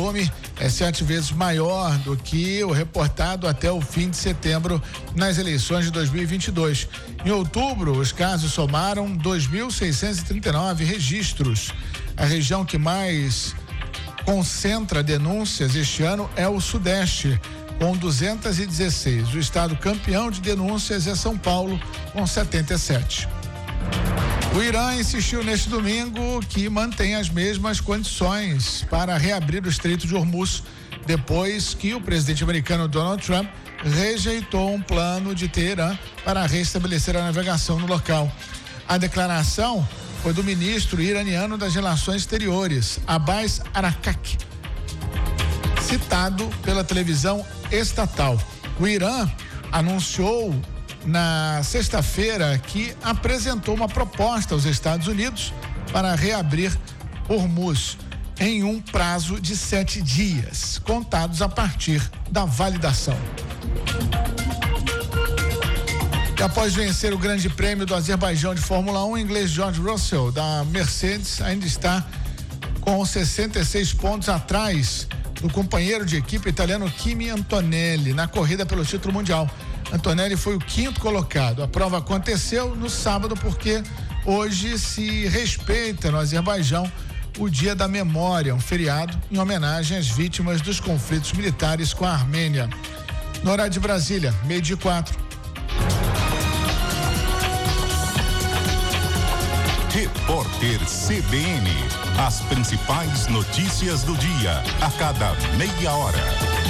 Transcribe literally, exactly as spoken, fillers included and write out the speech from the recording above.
volume é sete vezes maior do que o reportado até o fim de setembro nas eleições de dois mil e vinte e dois. Em outubro, os casos somaram dois mil seiscentos e trinta e nove registros. A região que mais concentra denúncias este ano é o Sudeste, com duzentas e dezesseis. O estado campeão de denúncias é São Paulo, com setenta e sete. O Irã insistiu neste domingo que mantém as mesmas condições para reabrir o Estreito de Hormuz, depois que o presidente americano Donald Trump rejeitou um plano de Teherã para restabelecer a navegação no local. A declaração foi do ministro iraniano das Relações Exteriores, Abbas Araqchi, citado pela televisão estatal. O Irã anunciou na sexta-feira que apresentou uma proposta aos Estados Unidos para reabrir Hormuz em um prazo de sete dias, contados a partir da validação. E após vencer o Grande Prêmio do Azerbaijão de Fórmula um, o inglês George Russell da Mercedes ainda está com sessenta e seis pontos atrás do companheiro de equipe italiano Kimi Antonelli na corrida pelo título mundial. Antonelli foi o quinto colocado. A prova aconteceu no sábado porque hoje se respeita no Azerbaijão o Dia da Memória, um feriado em homenagem às vítimas dos conflitos militares com a Armênia. No horário de Brasília, meio-dia e quatro. Repórter C B N. As principais notícias do dia, a cada meia hora.